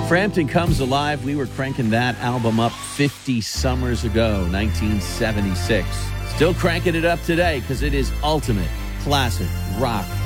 Frampton Comes Alive. We were cranking that album up 50 summers ago, 1976. Still cranking it up today because it is ultimate classic rock